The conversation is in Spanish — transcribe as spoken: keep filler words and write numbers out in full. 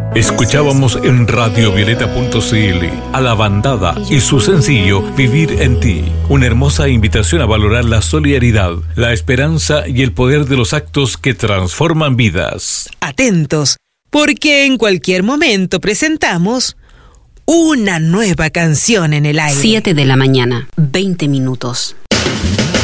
Escuchábamos en radio violeta punto c l a La Bandada y su sencillo Vivir en ti. Una hermosa invitación a valorar la solidaridad, la esperanza y el poder de los actos que transforman vidas. Atentos, porque en cualquier momento presentamos una nueva canción en el aire. siete de la mañana, veinte minutos.